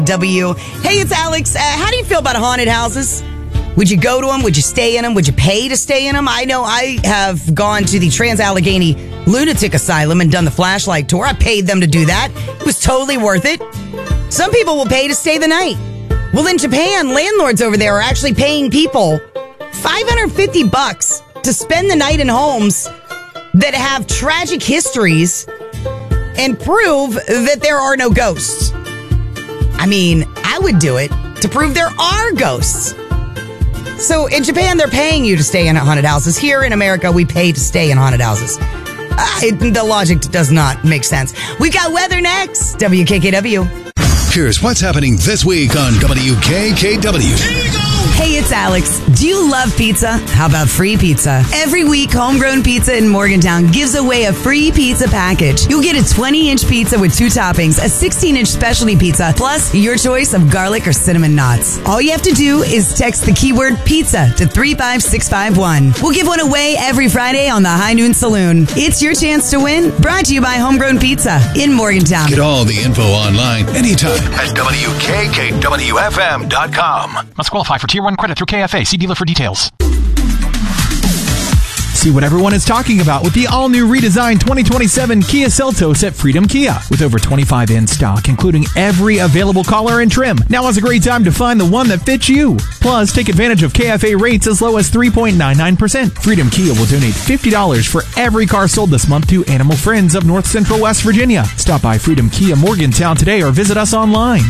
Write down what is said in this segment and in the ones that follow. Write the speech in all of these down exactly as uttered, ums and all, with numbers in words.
W. Hey, it's Alex. Uh, how do you feel about haunted houses? Would you go to them? Would you stay in them? Would you pay to stay in them? I know I have gone to the Trans-Allegheny Lunatic Asylum and done the flashlight tour. I paid them to do that. It was totally worth it. Some people will pay to stay the night. Well, in Japan, landlords over there are actually paying people five hundred fifty bucks to spend the night in homes that have tragic histories and prove that there are no ghosts. I mean, I would do it to prove there are ghosts. So in Japan, they're paying you to stay in haunted houses. Here in America, we pay to stay in haunted houses. Uh, it, the logic does not make sense. We've got weather next. W K K W. Here's what's happening this week on W K K W. Hey, it's Alex. Do you love pizza? How about free pizza? Every week, Homegrown Pizza in Morgantown gives away a free pizza package. You'll get a twenty-inch pizza with two toppings, a sixteen-inch specialty pizza, plus your choice of garlic or cinnamon knots. All you have to do is text the keyword pizza to three five six five one. We'll give one away every Friday on the High Noon Saloon. It's your chance to win. Brought to you by Homegrown Pizza in Morgantown. Get all the info online anytime at W K K W F M dot com. Must qualify for Tier one credit through K F A. See dealer for details. See what everyone is talking about with the all-new redesigned twenty twenty-seven Kia Seltos at Freedom Kia. With over twenty-five in stock, including every available color and trim. Now is a great time to find the one that fits you. Plus, take advantage of K F A rates as low as three point nine nine percent. Freedom Kia will donate fifty dollars for every car sold this month to Animal Friends of North Central West Virginia. Stop by Freedom Kia Morgantown today or visit us online.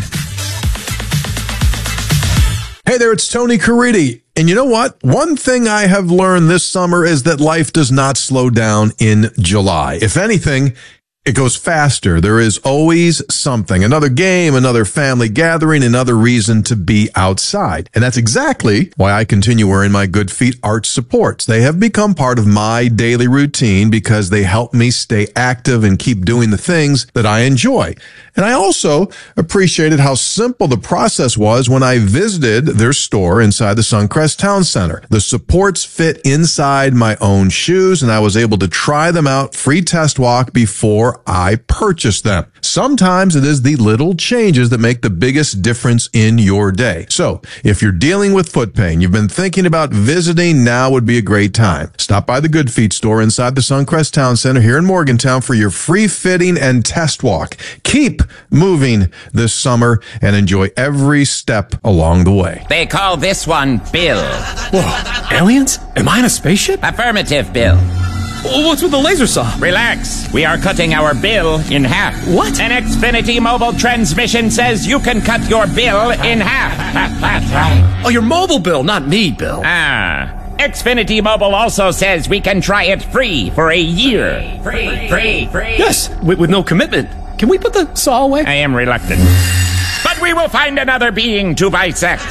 Hey there, it's Tony Caridi. And you know what? One thing I have learned this summer is that life does not slow down in July. If anything, it goes faster. There is always something, another game, another family gathering, another reason to be outside. And that's exactly why I continue wearing my Good Feet arch supports. They have become part of my daily routine because they help me stay active and keep doing the things that I enjoy. And I also appreciated how simple the process was when I visited their store inside the Suncrest Town Center. The supports fit inside my own shoes, and I was able to try them out free test walk before I purchased them. Sometimes it is the little changes that make the biggest difference in your day. So if you're dealing with foot pain, you've been thinking about visiting, now would be a great time. Stop by the Good Feet store inside the Suncrest Town Center here in Morgantown for your free fitting and test walk. Keep moving this summer and enjoy every step along the way. They call this one Bill. Whoa, aliens? Am I in a spaceship? Affirmative, Bill. What's with the laser saw? Relax. We are cutting our bill in half. What? An Xfinity mobile transmission says you can cut your bill in half. Oh, your mobile bill, not me, Bill. Ah. Xfinity Mobile also says we can try it free for a year. Free, free, free. Yes, with, with no commitment. Can we put the saw away? I am reluctant. But we will find another being to bisect.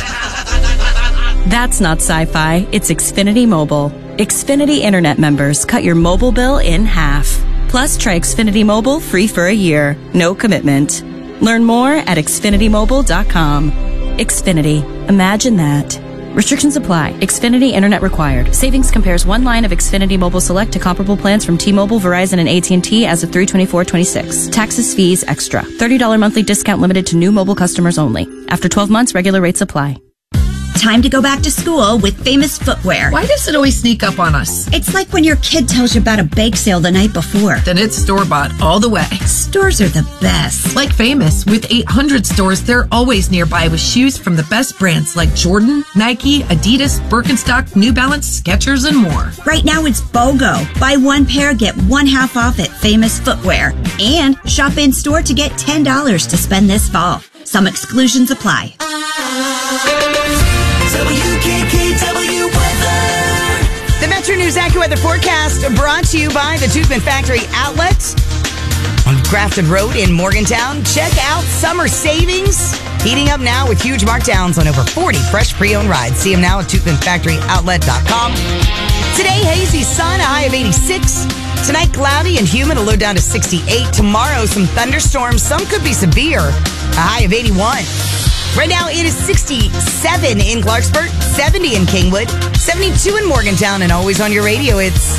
That's not sci-fi. It's Xfinity Mobile. Xfinity Internet members cut your mobile bill in half. Plus, try Xfinity Mobile free for a year. No commitment. Learn more at Xfinity Mobile dot com. Xfinity. Imagine that. Restrictions apply. Xfinity Internet required. Savings compares one line of Xfinity Mobile Select to comparable plans from T-Mobile, Verizon, and A T and T as of three twenty-four twenty-six. Taxes, fees, extra. thirty dollars monthly discount limited to new mobile customers only. After twelve months, regular rates apply. Time to go back to school with Famous Footwear. Why does it always sneak up on us? It's like when your kid tells you about a bake sale the night before. Then it's store-bought all the way. Stores are the best. Like Famous, with eight hundred stores, they're always nearby with shoes from the best brands like Jordan, Nike, Adidas, Birkenstock, New Balance, Skechers, and more. Right now it's BOGO. Buy one pair, get one half off at Famous Footwear. And shop in-store to get ten dollars to spend this fall. Some exclusions apply. W K K W weather. The Metro News AccuWeather forecast brought to you by the Toothman Factory Outlet on Grafton Road in Morgantown. Check out summer savings. Heating up now with huge markdowns on over forty fresh pre-owned rides. See them now at toothman factory outlet dot com. Today, hazy sun, a high of eighty-six. Tonight, cloudy and humid, a low down to sixty-eight. Tomorrow, some thunderstorms. Some could be severe, a high of eighty-one. Right now, it is sixty-seven in Clarksburg, seventy in Kingwood, seventy-two in Morgantown, and always on your radio, it's